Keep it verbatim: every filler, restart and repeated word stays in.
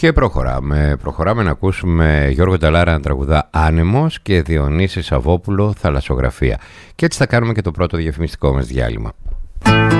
Και προχωράμε. Προχωράμε να ακούσουμε Γιώργο Νταλάρα να τραγουδά Άνεμος και Διονύση Σαββόπουλο Θαλασσογραφία. Και έτσι θα κάνουμε και το πρώτο διαφημιστικό μας διάλειμμα.